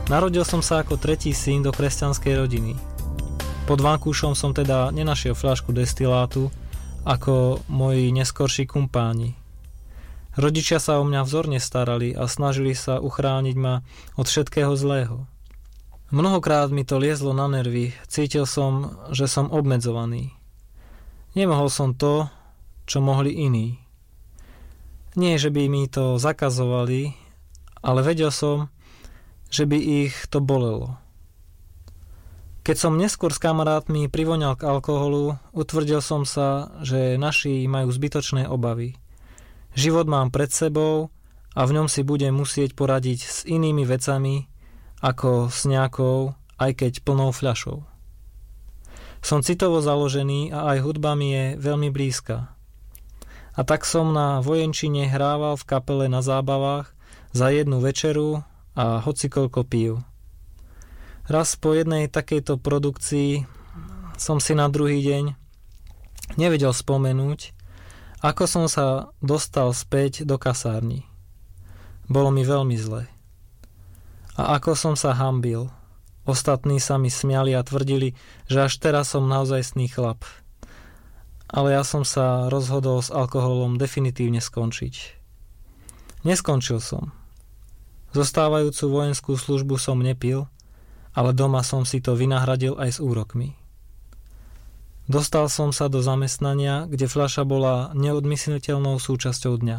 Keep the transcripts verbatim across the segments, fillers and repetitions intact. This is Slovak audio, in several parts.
Narodil som sa ako tretí syn do kresťanskej rodiny. Pod vankúšom som teda nenašiel fľašku destilátu ako moji neskorší kumpáni. Rodičia sa o mňa vzorne starali a snažili sa uchrániť ma od všetkého zlého. Mnohokrát mi to liezlo na nervy, cítil som, že som obmedzovaný. Nemohol som to, čo mohli iní. Nie, že by mi to zakazovali, ale vedel som, že by ich to bolelo. Keď som neskôr s kamarátmi privoňal k alkoholu, utvrdil som sa, že naši majú zbytočné obavy. Život mám pred sebou a v ňom si budem musieť poradiť s inými vecami, ako s nejakou, aj keď plnou fľašou. Som citovo založený a aj hudba mi je veľmi blízka. A tak som na vojenčine hrával v kapele na zábavách za jednu večeru a hocikoľko pív. Raz po jednej takejto produkcii som si na druhý deň nevedel spomenúť, ako som sa dostal späť do kasárny. Bolo mi veľmi zle. A ako som sa hanbil. Ostatní sa mi smiali a tvrdili, že až teraz som naozajstný chlap. Ale ja som sa rozhodol s alkoholom definitívne skončiť. Neskončil som. Zostávajúcu vojenskú službu som nepil, ale doma som si to vynahradil aj s úrokmi. Dostal som sa do zamestnania, kde fľaša bola neodmysliteľnou súčasťou dňa.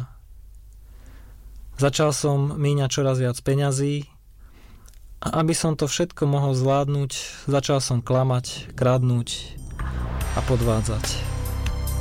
Začal som míňať čoraz viac peňazí a aby som to všetko mohol zvládnuť, začal som klamať, kradnúť a podvádzať.